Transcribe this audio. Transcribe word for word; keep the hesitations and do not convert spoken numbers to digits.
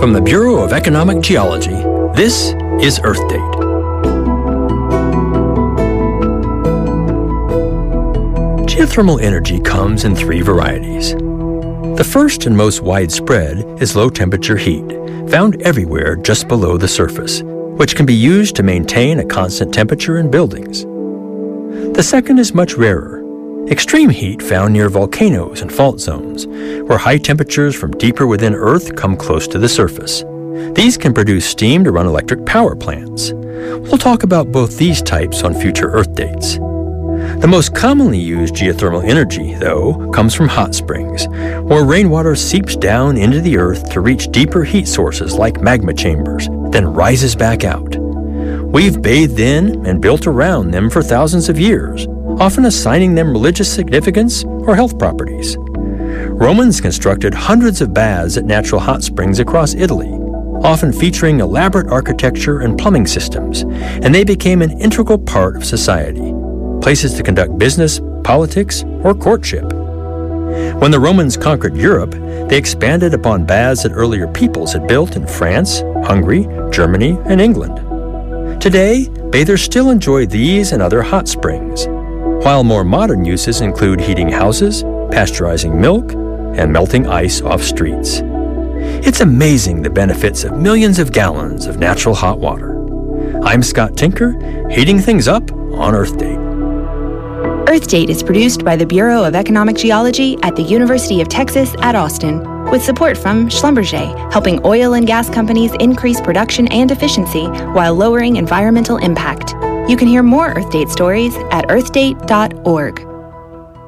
From the Bureau of Economic Geology, this is Earth Date. Geothermal energy comes in three varieties. The first and most widespread is low-temperature heat, found everywhere just below the surface, which can be used to maintain a constant temperature in buildings. The second is much rarer. Extreme heat found near volcanoes and fault zones, where high temperatures from deeper within Earth come close to the surface. These can produce steam to run electric power plants. We'll talk about both these types on future Earth Dates. The most commonly used geothermal energy, though, comes from hot springs, where rainwater seeps down into the earth to reach deeper heat sources like magma chambers, then rises back out. We've bathed in and built around them for thousands of years, often assigning them religious significance or health properties. Romans constructed hundreds of baths at natural hot springs across Italy, often featuring elaborate architecture and plumbing systems, and they became an integral part of society, places to conduct business, politics, or courtship. When the Romans conquered Europe, they expanded upon baths that earlier peoples had built in France, Hungary, Germany, and England. Today, bathers still enjoy these and other hot springs, while more modern uses include heating houses, pasteurizing milk, and melting ice off streets. It's amazing the benefits of millions of gallons of natural hot water. I'm Scott Tinker, heating things up on Earth Date. Earth Date is produced by the Bureau of Economic Geology at the University of Texas at Austin, with support from Schlumberger, helping oil and gas companies increase production and efficiency while lowering environmental impact. You can hear more Earth Date stories at earth date dot org.